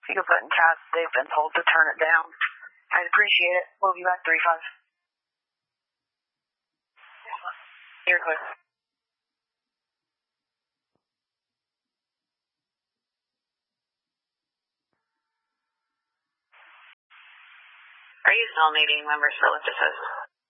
If you could put in chat, they've been told to turn it down. I'd appreciate it. We'll be back 3-5. You're clear. Are you still needing members for Lift Assist?